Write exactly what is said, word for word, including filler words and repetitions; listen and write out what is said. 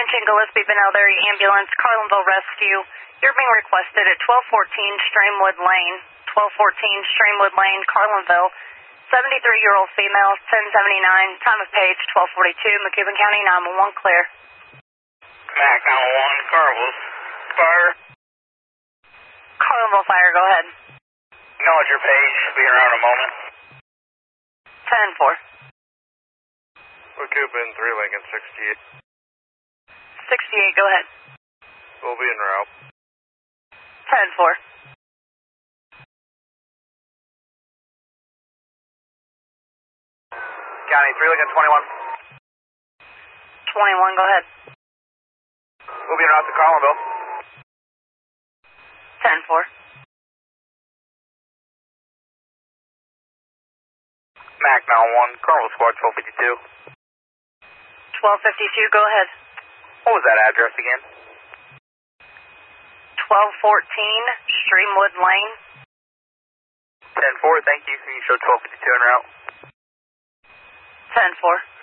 Attention Gillespie Benel Dairy Ambulance, Carlinville Rescue. You're being requested at twelve fourteen Streamwood Lane, twelve fourteen Streamwood Lane, Carlinville. seventy-three-year-old female, ten seventy-nine, time of page twelve forty-two, McCubbin County, nine one one clear. Mac nine one one, Carlinville Fire. Carlinville Fire, go ahead. Acknowledge your page, be around a moment. ten four. McCubbin, three Lincoln, sixty-eight. sixty-eight, go ahead. We'll be en route. ten four. County, three Lincoln, twenty-one. twenty-one, go ahead. We'll be en route to Carlinville. ten four. Mac nine one one, Carlinville Squad, twelve fifty-two. twelve fifty-two, go ahead. What was that address again? twelve fourteen Streamwood Lane. ten four, thank you. Can you show twelve fifty-two en route? ten four.